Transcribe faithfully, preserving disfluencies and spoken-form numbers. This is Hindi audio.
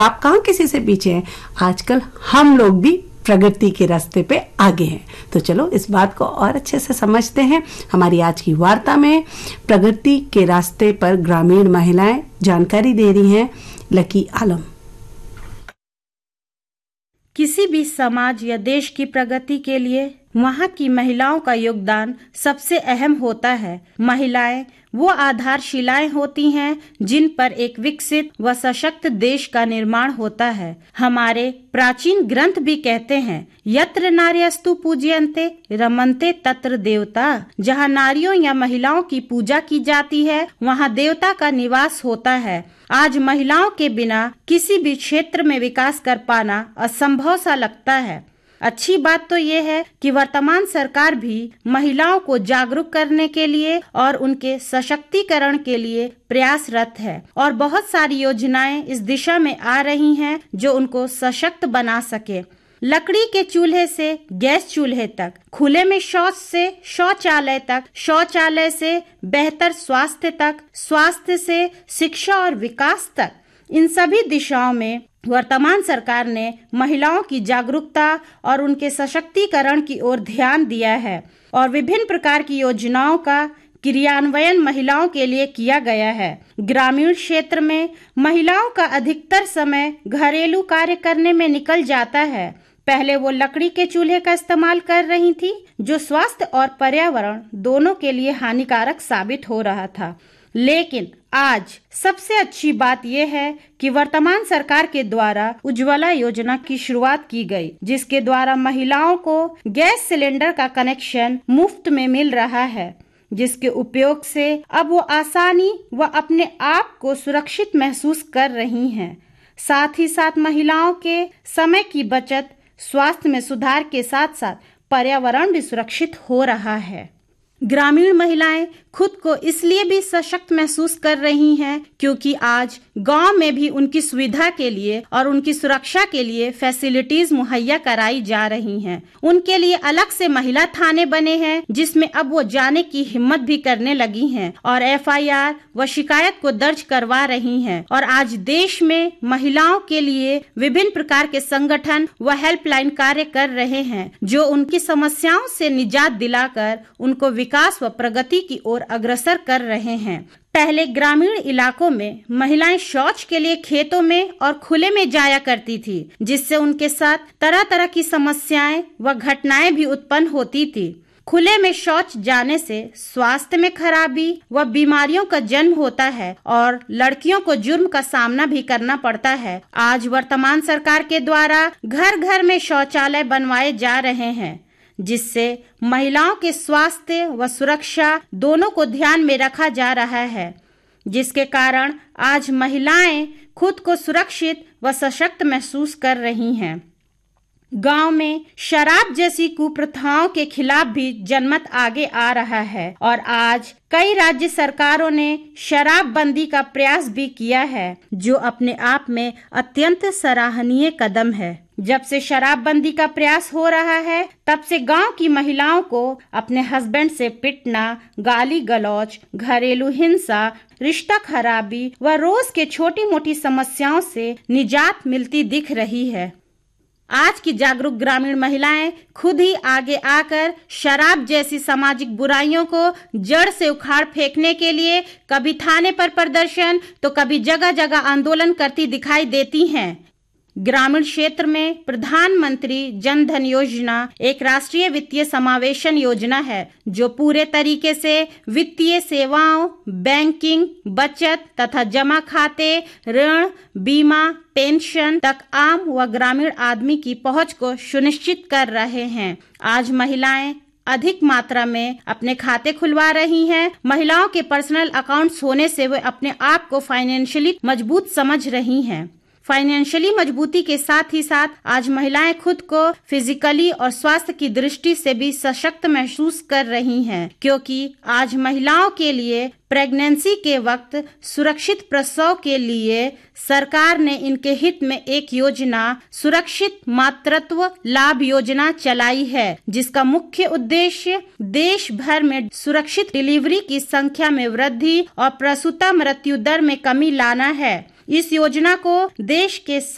आप कहाँ किसी से पीछे हैं। आजकल हम लोग भी प्रगति के रास्ते पे आगे हैं। तो चलो इस बात को और अच्छे से समझते हैं। हमारी आज की वार्ता में प्रगति के रास्ते पर ग्रामीण महिलाएं जानकारी दे रही हैं लकी आलम। किसी भी समाज या देश की प्रगति के लिए वहाँ की महिलाओं का योगदान सबसे अहम होता है। महिलाएं वो आधारशिलाएं होती हैं जिन पर एक विकसित व सशक्त देश का निर्माण होता है। हमारे प्राचीन ग्रंथ भी कहते हैं, यत्र नार्यस्तु पूज्यन्ते रमन्ते तत्र देवता। जहाँ नारियों या महिलाओं की पूजा की जाती है वहाँ देवता का निवास होता है। आज महिलाओं के बिना किसी भी क्षेत्र में विकास कर पाना असंभव सा लगता है। अच्छी बात तो ये है कि वर्तमान सरकार भी महिलाओं को जागरूक करने के लिए और उनके सशक्तिकरण के लिए प्रयासरत है और बहुत सारी योजनाएं इस दिशा में आ रही हैं जो उनको सशक्त बना सके। लकड़ी के चूल्हे से गैस चूल्हे तक, खुले में शौच से शौचालय तक, शौचालय से बेहतर स्वास्थ्य तक, स्वास्थ्य से शिक्षा और विकास तक, इन सभी दिशाओं में वर्तमान सरकार ने महिलाओं की जागरूकता और उनके सशक्तिकरण की ओर ध्यान दिया है और विभिन्न प्रकार की योजनाओं का क्रियान्वयन महिलाओं के लिए किया गया है। ग्रामीण क्षेत्र में महिलाओं का अधिकतर समय घरेलू कार्य करने में निकल जाता है। पहले वो लकड़ी के चूल्हे का इस्तेमाल कर रही थी जो स्वास्थ्य और पर्यावरण दोनों के लिए हानिकारक साबित हो रहा था। लेकिन आज सबसे अच्छी बात यह है कि वर्तमान सरकार के द्वारा उज्ज्वला योजना की शुरुआत की गई, जिसके द्वारा महिलाओं को गैस सिलेंडर का कनेक्शन मुफ्त में मिल रहा है, जिसके उपयोग से अब वो आसानी व अपने आप को सुरक्षित महसूस कर रही हैं। साथ ही साथ महिलाओं के समय की बचत, स्वास्थ्य में सुधार के साथ साथ पर्यावरण भी सुरक्षित हो रहा है। ग्रामीण महिलाएं खुद को इसलिए भी सशक्त महसूस कर रही हैं क्योंकि आज गांव में भी उनकी सुविधा के लिए और उनकी सुरक्षा के लिए फैसिलिटीज मुहैया कराई जा रही हैं। उनके लिए अलग से महिला थाने बने हैं जिसमें अब वो जाने की हिम्मत भी करने लगी हैं और एफ आई आर व शिकायत को दर्ज करवा रही हैं। और आज देश में महिलाओं के लिए विभिन्न प्रकार के संगठन व हेल्पलाइन कार्य कर रहे हैं जो उनकी समस्याओं से निजात दिलाकर उनको विकास व प्रगति की ओर अग्रसर कर रहे हैं। पहले ग्रामीण इलाकों में महिलाएं शौच के लिए खेतों में और खुले में जाया करती थी, जिससे उनके साथ तरह तरह की समस्याएं व घटनाएं भी उत्पन्न होती थी। खुले में शौच जाने से स्वास्थ्य में खराबी व बीमारियों का जन्म होता है और लड़कियों को जुर्म का सामना भी करना पड़ता है। आज वर्तमान सरकार के द्वारा घर घर में शौचालय बनवाए जा रहे हैं, जिससे महिलाओं के स्वास्थ्य व सुरक्षा दोनों को ध्यान में रखा जा रहा है, जिसके कारण आज महिलाएं खुद को सुरक्षित व सशक्त महसूस कर रही हैं। गांव में शराब जैसी कुप्रथाओं के खिलाफ भी जनमत आगे आ रहा है और आज कई राज्य सरकारों ने शराबबंदी का प्रयास भी किया है, जो अपने आप में अत्यंत सराहनीय कदम है। जब से शराबबंदी का प्रयास हो रहा है तब से गांव की महिलाओं को अपने हस्बैंड से पिटना, गाली गलौज, घरेलू हिंसा, रिश्ता खराबी व रोज के छोटी मोटी समस्याओं से निजात मिलती दिख रही है। आज की जागरूक ग्रामीण महिलाएं खुद ही आगे आकर शराब जैसी सामाजिक बुराइयों को जड़ से उखाड़ फेंकने के लिए कभी थाने पर प्रदर्शन तो कभी जगह जगह आंदोलन करती दिखाई देती हैं। ग्रामीण क्षेत्र में प्रधानमंत्री जन धन योजना एक राष्ट्रीय वित्तीय समावेशन योजना है जो पूरे तरीके से वित्तीय सेवाओं, बैंकिंग, बचत तथा जमा खाते, ऋण, बीमा, पेंशन तक आम व ग्रामीण आदमी की पहुंच को सुनिश्चित कर रहे हैं। आज महिलाएं अधिक मात्रा में अपने खाते खुलवा रही हैं। महिलाओं के पर्सनल अकाउंट्स होने से वे अपने आप को फाइनेंशियली मजबूत समझ रही हैं। फाइनेंशियली मजबूती के साथ ही साथ आज महिलाएं खुद को फिजिकली और स्वास्थ्य की दृष्टि से भी सशक्त महसूस कर रही हैं, क्योंकि आज महिलाओं के लिए प्रेगनेंसी के वक्त सुरक्षित प्रसव के लिए सरकार ने इनके हित में एक योजना सुरक्षित मातृत्व लाभ योजना चलाई है, जिसका मुख्य उद्देश्य देश भर में सुरक्षित डिलीवरी की संख्या में वृद्धि और प्रसूता मृत्यु दर में कमी लाना है। इस योजना को देश के